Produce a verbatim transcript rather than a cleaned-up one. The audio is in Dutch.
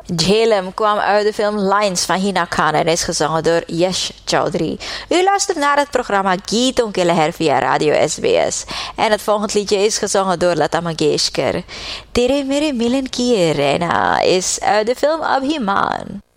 Jhelum kwam uit de film Lines van Hina Khan en is gezongen door Yash Choudhury. U luistert naar het programma Geeton ke Leher via Radio S B S. En het volgende liedje is gezongen door Lata Mangeshkar. Tere Mere Milan Ki Reina is uit de film Abhiman.